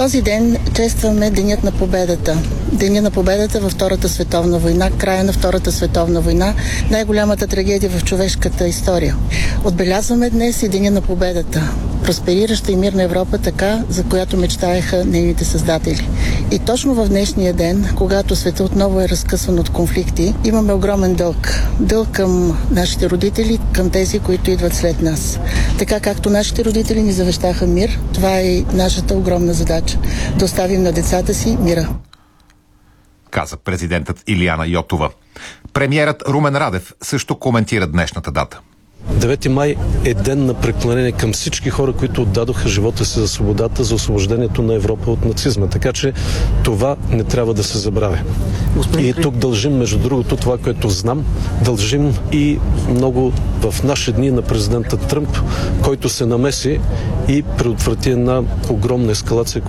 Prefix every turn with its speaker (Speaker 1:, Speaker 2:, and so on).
Speaker 1: този ден честваме Денят на победата. Деня на победата във Втората световна война, края на Втората световна война, най-голямата трагедия в човешката история. Отбелязваме днес и Деня на победата. Просперираща и мирна Европа, така, за която мечтаеха нейните създатели. И точно в днешния ден, когато света отново е разкъсван от конфликти, имаме огромен дълг. Дълг към нашите родители, към тези, които идват след нас. Така както нашите родители ни завещаха мир, това е и нашата огромна задача. Да оставим на децата си мира.
Speaker 2: Каза президентът Илияна Йотова. Премиерът Румен Радев също коментира днешната дата.
Speaker 3: 9 май е ден на преклонение към всички хора, които отдадоха живота си за свободата, за освобождението на Европа от нацизма. Така че това не трябва да се забравя. И тук дължим, между другото, това, което знам, дължим и много в наши дни на президента Тръмп, който се намеси и предотврати една огромна ескалация,